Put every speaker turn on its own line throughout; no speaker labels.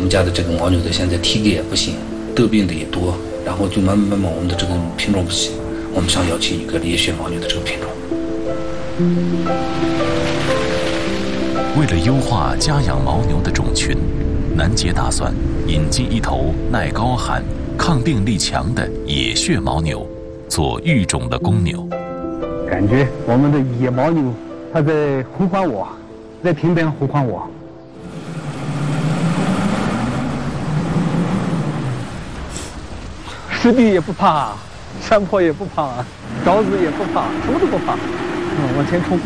们家的这个牦牛的现在体格也不行，得病的也多，然后就慢慢我们的这个品种不行，我们想要起一个野血牦牛的这个品种。
为了优化家养牦牛的种群，南杰打算引进一头耐高寒、抗病力强的野血牦牛，做育种的公牛。
感觉我们的野牦牛，它在呼唤我，在天边呼唤我。湿地也不怕，山坡也不怕，沼子也不怕，什么都不怕，往前冲。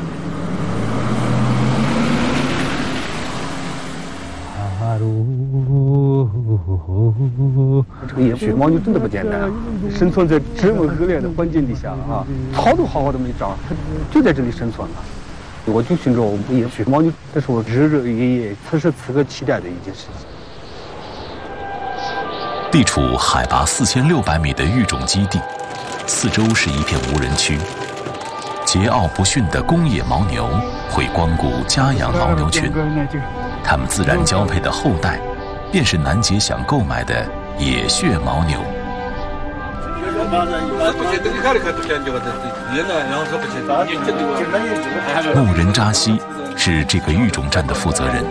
这个野血牦牛真的不简单啊，生存在这么恶劣的环境底下啊，草都好好的没长，它就在这里生存了。我就寻找野血牦牛，这是我日日夜夜、此时此刻期待的一件事情。
地处海拔4600米的育种基地，四周是一片无人区。桀骜不驯的公野牦牛会光顾家养牦牛群，它们自然交配的后代，便是南杰想购买的野血牦牛。牧人扎西是这个育种站的负责人。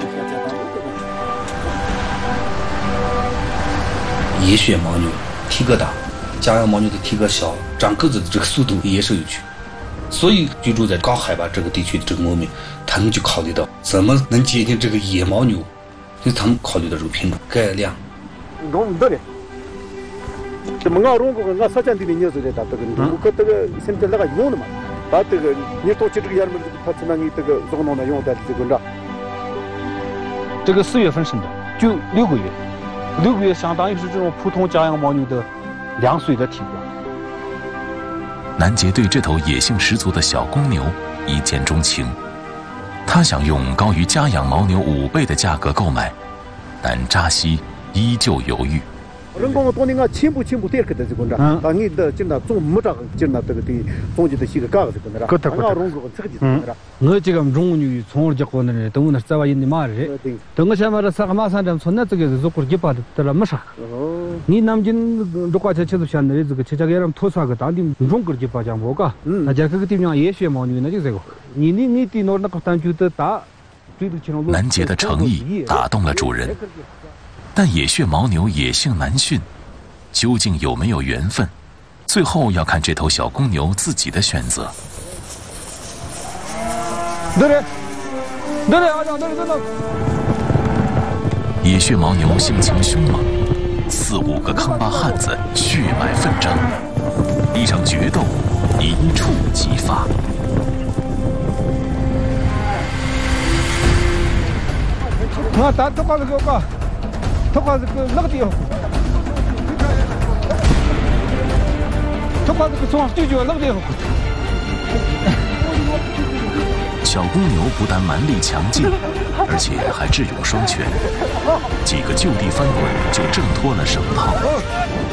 野血牦牛体格大，家养牦牛的体格小，长个子的这个速度也是有区。所以居住在高海拔这个地区的这个牧民，他们就考虑到怎么能接近这个野牦牛，所以他们考虑到这个品种改良。
这个4月份生的，就6个月，6个月相当于是这种普通家养牦牛的2岁的体格。
南杰对这头野性十足的小公牛一见钟情，他想用高于家养牦牛5倍的价格购买，但扎西依旧犹豫。
人讲当年1000步得个的这个呢，当你的真的种木长真的这个的种的是个嘎子个呢，그렇다我这个种牛从这个呢，都那在外印的嘛嘞，等我下面的3个马上这村那这个是过去把的了没啥。你남진如果这就是现在这个这个人拖啥个当地种过去把讲我个，那这个地方野血牦牛那就这个，你的那个单就的大，
南杰的诚意打动了主人。但野血牦牛野性难驯，究竟有没有缘分，最后要看这头小公牛自己的选择。野血牦牛性情凶猛，4、5个康巴汉子血脉奋张，一场决斗一触即发。
我打这个这个。这块这个那个地方，这块这个从就那个地方。
小公牛不但蛮力强劲，而且还智勇双全，几个就地翻滚就挣脱了绳套。